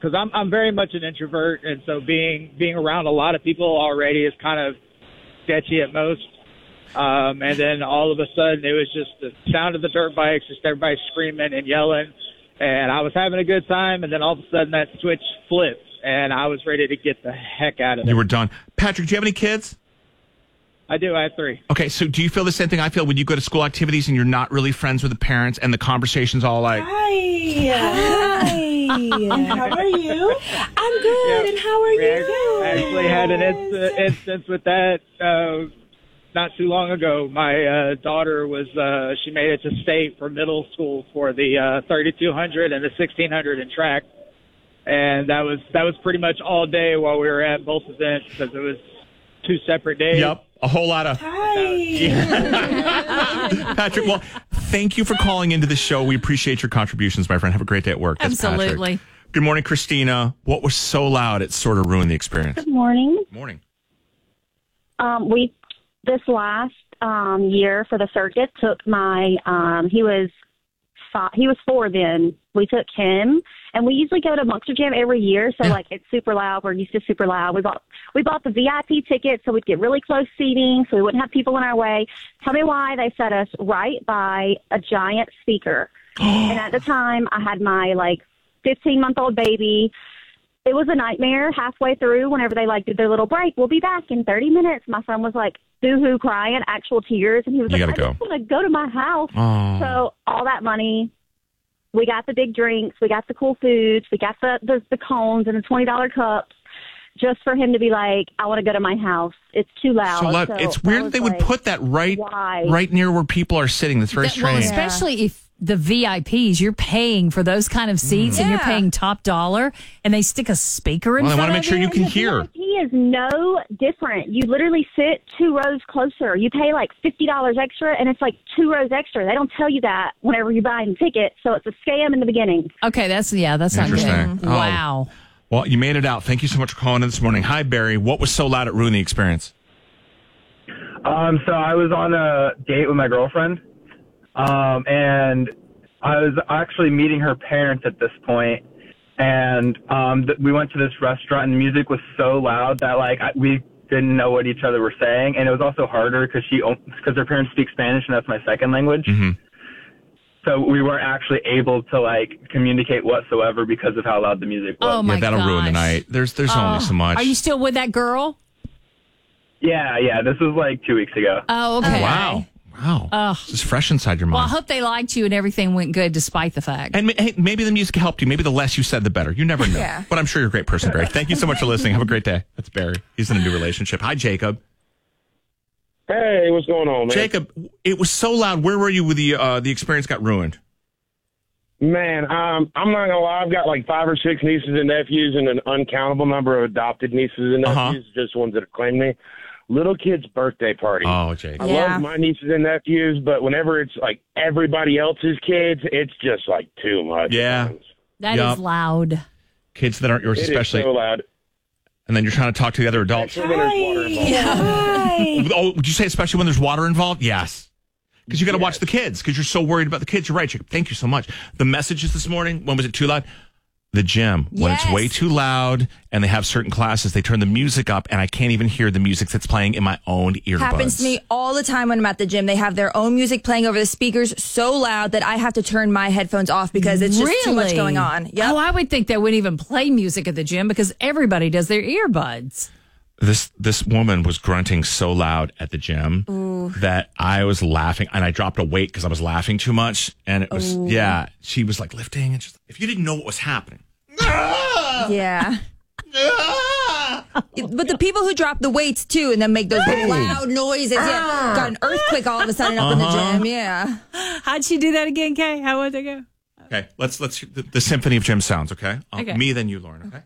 because I'm very much an introvert, and so being around a lot of people already is kind of sketchy at most. And then all of a sudden, it was just the sound of the dirt bikes, just everybody screaming and yelling, and I was having a good time, and then all of a sudden that switch flipped, and I was ready to get the heck out of there. You were done. Patrick, do you have any kids? I do. I have 3. Okay, so do you feel the same thing I feel when you go to school activities and you're not really friends with the parents and the conversation's all like... Hi. How are you? I'm good, and how are you? I actually had an instance with that not too long ago. My daughter was she made it to state for middle school for the 3200 and the 1600 in track, and that was pretty much all day while we were at both events because it was 2 separate days. Yep, a whole lot of... Hi. Patrick, well, thank you for calling into the show. We appreciate your contributions, my friend. Have a great day at work. That's Absolutely. Patrick. Good morning, Christina. What was so loud it sort of ruined the experience? Good morning. Morning. This last year for the circuit took my he was 4 then. We took him, and we usually go to Monster Jam every year, so like it's super loud. We're used to super loud. We bought the VIP ticket so we'd get really close seating so we wouldn't have people in our way. Tell me why they set us right by a giant speaker. And at the time I had my 15-month-old baby. It was a nightmare halfway through whenever they did their little break. We'll be back in 30 minutes. My son was boo-hoo crying, actual tears. And he was I just want to go to my house. Oh. So all that money, we got the big drinks, we got the cool foods, we got the cones and the $20 cups just for him to be I want to go to my house. It's too loud. So it's weird that they would put that right near where people are sitting. That's very strange. Well, especially if the VIPs, you're paying for those kind of seats and you're paying top dollar, and they stick a speaker in front of you. They want to make sure you can hear. VIP is no different. You literally sit 2 rows closer. You pay $50 extra, and it's 2 rows extra. They don't tell you that whenever you're buying a ticket, so it's a scam in the beginning. Okay, that's not interesting. good. Wow. Well, you made it out. Thank you so much for calling in this morning. Hi, Barry. What was so loud it ruined the experience? So I was on a date with my girlfriend. And I was actually meeting her parents at this point, and we went to this restaurant, and the music was so loud that we didn't know what each other were saying, and it was also harder because her parents speak Spanish, and that's my second language. Mm-hmm. So we weren't actually able to communicate whatsoever because of how loud the music was. Oh my that'll gosh. ruin the night. There's only so much. Are you still with that girl? Yeah. This was 2 weeks ago. Oh, okay. Wow. This is fresh inside your mind. Well, I hope they liked you and everything went good despite the fact. And hey, maybe the music helped you. Maybe the less you said, the better. You never know. Yeah. But I'm sure you're a great person, Barry. Thank you so much for listening. Have a great day. That's Barry. He's in a new relationship. Hi, Jacob. Hey, what's going on, man? Jacob, it was so loud. Where were you when the experience got ruined? Man, I'm not gonna lie. I've got 5 or 6 nieces and nephews, and an uncountable number of adopted nieces and nephews, just ones that have claimed me. Little kids' birthday party. Oh, Jacob. I love my nieces and nephews, but whenever it's everybody else's kids, it's just too much. Yeah, that is loud. Kids that aren't yours, especially. It is so loud. And then you're trying to talk to the other adults. Especially when there's water involved. Oh, would you say especially when there's water involved? Yes. Because you got to watch the kids because you're so worried about the kids. You're right, Jacob. Thank you so much. The messages this morning, when was it too loud? The gym. When it's way too loud and they have certain classes, they turn the music up and I can't even hear the music that's playing in my own earbuds. Happens to me all the time when I'm at the gym. They have their own music playing over the speakers so loud that I have to turn my headphones off because it's just too much going on. Yep. Oh, I would think they wouldn't even play music at the gym because everybody does their earbuds. This woman was grunting so loud at the gym that I was laughing, and I dropped a weight because I was laughing too much. And it was, she was lifting, and if you didn't know what was happening. Yeah. But the people who drop the weights too and then make those loud noises, got an earthquake all of a sudden up in the gym. Yeah. How'd she do that again, Kay? How would they go? Okay, let's hear the symphony of gym sounds. Okay, okay. Me, then you, Lauren. Okay.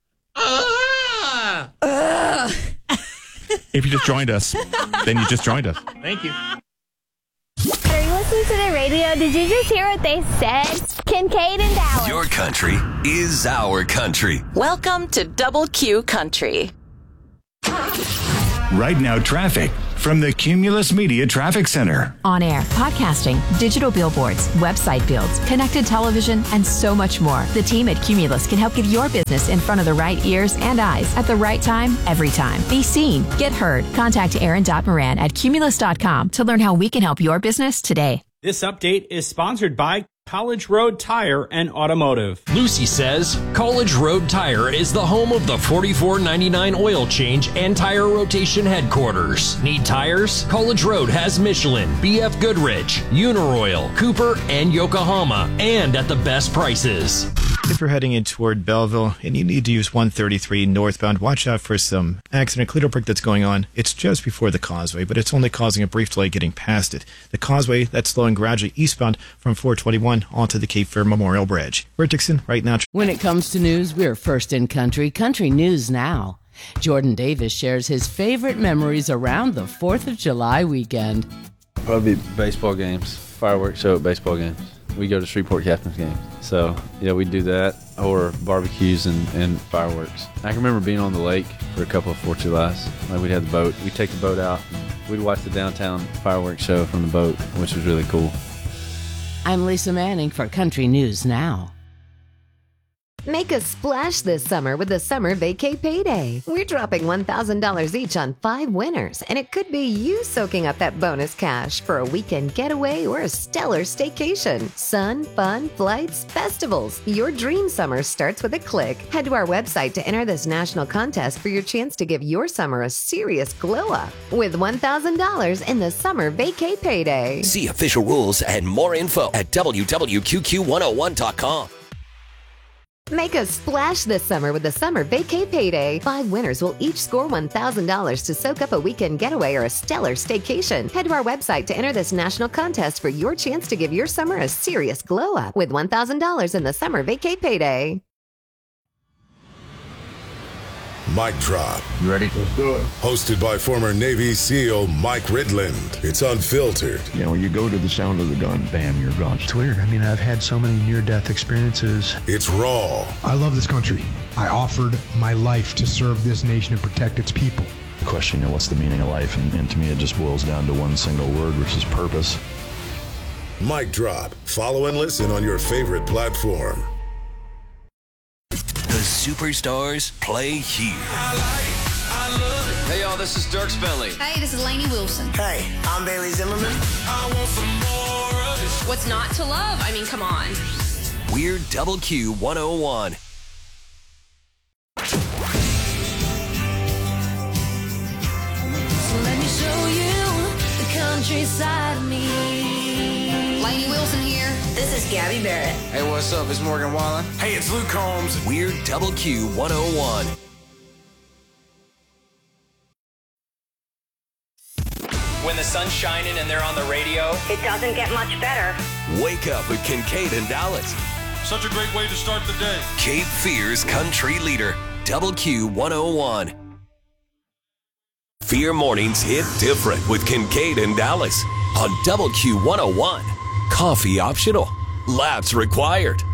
If you just joined us, then you just joined us. Thank you. Are you listening to the radio? Did you just hear what they said? Kincaid and Dallas. Your country is our country. Welcome to Double Q Country. Right Now Traffic from the Cumulus Media Traffic Center. On air, podcasting, digital billboards, website builds, connected television, and so much more. The team at Cumulus can help get your business in front of the right ears and eyes at the right time, every time. Be seen, get heard. Contact Aaron.Moran at Cumulus.com to learn how we can help your business today. This update is sponsored by College Road Tire and Automotive. Lucy says College Road Tire is the home of the $44.99 oil change and tire rotation headquarters. Need tires? College Road has Michelin, BF Goodrich, Uniroyal, Cooper, and Yokohama, and at the best prices. If you're heading in toward Belleville and you need to use 133 northbound, watch out for some accident. Clear break that's going on. It's just before the causeway, but it's only causing a brief delay getting past it. The causeway, that's slowing gradually eastbound from 421 onto the Cape Fear Memorial Bridge. We're Dixon, Right Now. When it comes to news, we're first in country. Country News Now. Jordan Davis shares his favorite memories around the 4th of July weekend. Probably baseball games, fireworks show at baseball games. We go to Shreveport Captains games. So, yeah, we do that, or barbecues and fireworks. I can remember being on the lake for a couple of 4th of Julys. Like, we'd have the boat. We'd take the boat out. We'd watch the downtown fireworks show from the boat, which was really cool. I'm Lisa Manning for Country News Now. Make a splash this summer with the Summer Vacay Payday. We're dropping $1,000 each on 5 winners, and it could be you soaking up that bonus cash for a weekend getaway or a stellar staycation. Sun, fun, flights, festivals. Your dream summer starts with a click. Head to our website to enter this national contest for your chance to give your summer a serious glow up with $1,000 in the Summer Vacay Payday. See official rules and more info at www.QQ101.com. Make a splash this summer with the Summer Vacay Payday. 5 winners will each score $1,000 to soak up a weekend getaway or a stellar staycation. Head to our website to enter this national contest for your chance to give your summer a serious glow up with $1,000 in the Summer Vacay Payday. Mic Drop. You ready? Let's do it. Hosted by former Navy SEAL Mike Ridland. It's unfiltered. You know, when you go to the sound of the gun, bam, you're gone. It's weird. I mean, I've had so many near-death experiences. It's raw. I love this country. I offered my life to serve this nation and protect its people. The question, you know, what's the meaning of life? And to me, it just boils down to one single word, which is purpose. Mic Drop. Follow and listen on your favorite platform. The superstars play here. Hey, y'all, this is Dirk Bentley. Hey, this is Lainey Wilson. Hey, I'm Bailey Zimmerman. I want some more of this. What's not to love? I mean, come on. We're Double Q 101. So let me show you the countryside of me. Lainey Wilson here. This is Gabby Barrett. Hey, what's up? It's Morgan Wallen. Hey, it's Luke Combs. We're Double Q 101. When the sun's shining and they're on the radio, it doesn't get much better. Wake up with Kincaid and Dallas. Such a great way to start the day. Cape Fear's country leader, Double Q 101. Fear mornings hit different with Kincaid and Dallas on Double Q 101. Coffee optional. Laps required.